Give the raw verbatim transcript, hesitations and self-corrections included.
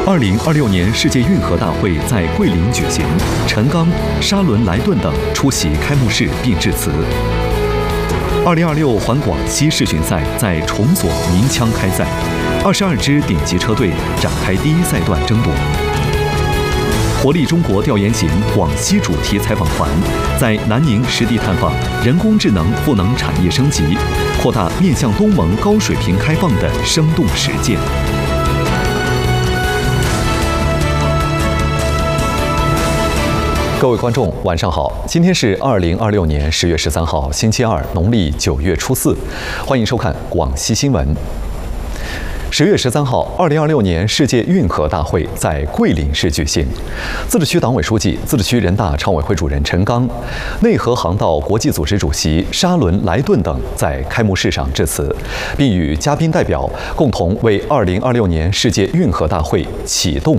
二零二六年世界运河大会在桂林举行，陈刚、沙伦·莱顿等出席开幕式并致辞。二零二六环广西世巡赛在崇左鸣枪开赛，二十二支顶级车队展开第一赛段争夺。活力中国调研型广西主题采访团在南宁实地探访人工智能赋能产业升级，扩大面向东盟高水平开放的生动实践。各位观众，晚上好！今天是二零二六年十月十三号，星期二，农历九月初四，欢迎收看广西新闻。十月十三号，二零二六年世界运河大会在桂林市举行。自治区党委书记、自治区人大常委会主任陈刚、内河航道国际组织主席沙伦·莱顿等在开幕式上致辞，并与嘉宾代表共同为二零二六年世界运河大会启动